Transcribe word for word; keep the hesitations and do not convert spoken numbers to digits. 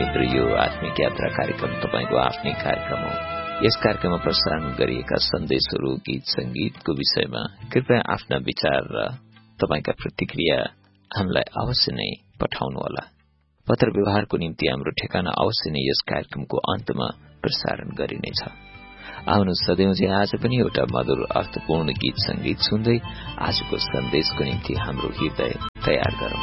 मित्र, यो आत्मिक यात्रा कार्यक्रम तपाईको आफ्नै कार्यक्रम हो। यस कार्यक्रममा प्रसारण गरिएका सन्देशहरू, गीत संगीतको विषयमा कृपया आफ्ना विचार र तपाईका प्रतिक्रिया हामीलाई अवश्य नै पठाउनुहोला। पत्र व्यवहारको निम्ति हाम्रो ठेगाना अवश्य नै यस कार्यक्रमको अन्तमा प्रसारण गरिनेछ। आउनु सधैँ आज पनि एउटा मधुर अर्थपूर्ण गीत संगीत सुन्दै आजको सन्देशको निम्ति हाम्रो हृदय तयार गरौं।